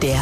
Der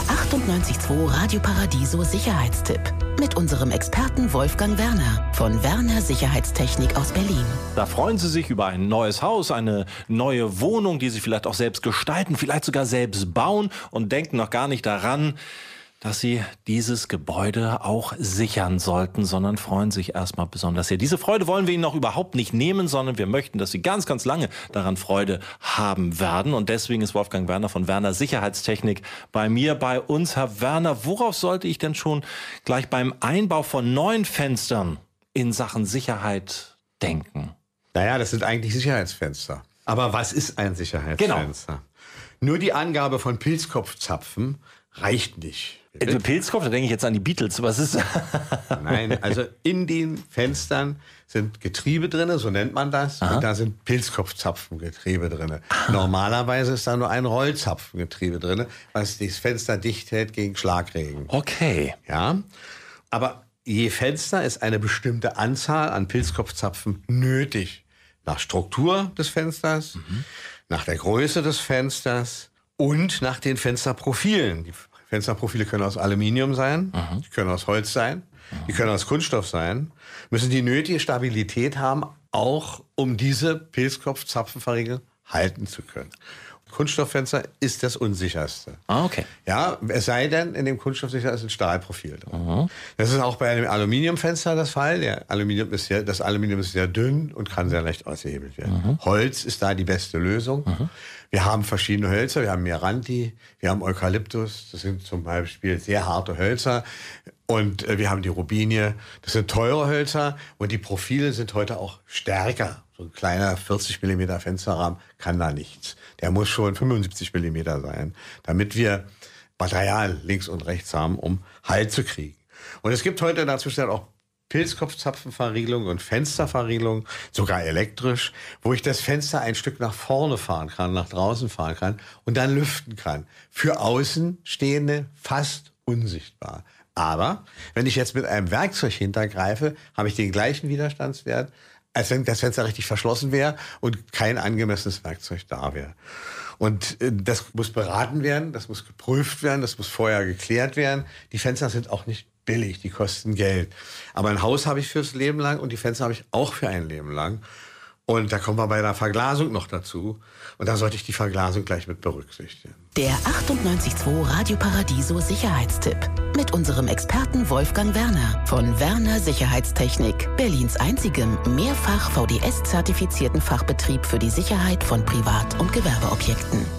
98.2 Radio Paradiso Sicherheitstipp. Mit unserem Experten Wolfgang Werner von Werner Sicherheitstechnik aus Berlin. Da freuen Sie sich über ein neues Haus, eine neue Wohnung, die Sie vielleicht auch selbst gestalten, vielleicht sogar selbst bauen und denken noch gar nicht daran, dass Sie dieses Gebäude auch sichern sollten, sondern freuen sich erstmal besonders sehr. Diese Freude wollen wir Ihnen noch überhaupt nicht nehmen, sondern wir möchten, dass Sie ganz, ganz lange daran Freude haben werden. Und deswegen ist Wolfgang Werner von Werner Sicherheitstechnik bei uns. Herr Werner, worauf sollte ich denn schon gleich beim Einbau von neuen Fenstern in Sachen Sicherheit denken? Naja, das sind eigentlich Sicherheitsfenster. Aber was ist ein Sicherheitsfenster? Genau. Nur die Angabe von Pilzkopfzapfen reicht nicht. Pilzkopf, da denke ich jetzt an die Beatles. Was ist? Nein, also in den Fenstern sind Getriebe drin, so nennt man das. Aha. Und da sind Pilzkopfzapfengetriebe drin. Normalerweise ist da nur ein Rollzapfengetriebe drin, was das Fenster dicht hält gegen Schlagregen. Okay. Ja, aber je Fenster ist eine bestimmte Anzahl an Pilzkopfzapfen nötig. Nach Struktur des Fensters, nach der Größe des Fensters und nach den Fensterprofilen. Die Fensterprofile können aus Aluminium sein, die können aus Holz sein, die können aus Kunststoff sein, müssen die nötige Stabilität haben, auch um diese Pilzkopfzapfenverriegel halten zu können. Kunststofffenster ist das unsicherste. Ah, okay. Ja, es sei denn, in dem Kunststoffsicher ist ein Stahlprofil drin. Das ist auch bei einem Aluminiumfenster das Fall. Das Aluminium ist sehr dünn und kann sehr leicht ausgehebelt werden. Holz ist da die beste Lösung. Wir haben verschiedene Hölzer. Wir haben Meranti, wir haben Eukalyptus. Das sind zum Beispiel sehr harte Hölzer. Und wir haben die Robinie. Das sind teure Hölzer. Und die Profile sind heute auch stärker. So ein kleiner 40 mm Fensterrahmen kann da nichts. Der muss schon 75 mm sein, damit wir Material links und rechts haben, um Halt zu kriegen. Und es gibt heute dazwischen auch Pilzkopfzapfenverriegelung und Fensterverriegelung, sogar elektrisch, wo ich das Fenster ein Stück nach vorne fahren kann, nach draußen fahren kann und dann lüften kann. Für Außenstehende fast unsichtbar. Aber wenn ich jetzt mit einem Werkzeug hintergreife, habe ich den gleichen Widerstandswert, als wenn das Fenster richtig verschlossen wäre und kein angemessenes Werkzeug da wäre. Und das muss beraten werden, das muss geprüft werden, das muss vorher geklärt werden. Die Fenster sind auch nicht billig, die kosten Geld. Aber ein Haus habe ich fürs Leben lang und die Fenster habe ich auch für ein Leben lang. Und da kommen wir bei der Verglasung noch dazu. Und da sollte ich die Verglasung gleich mit berücksichtigen. Der 98.2 Radio Paradiso Sicherheitstipp. Mit unserem Experten Wolfgang Werner von Werner Sicherheitstechnik. Berlins einzigem mehrfach VDS-zertifizierten Fachbetrieb für die Sicherheit von Privat- und Gewerbeobjekten.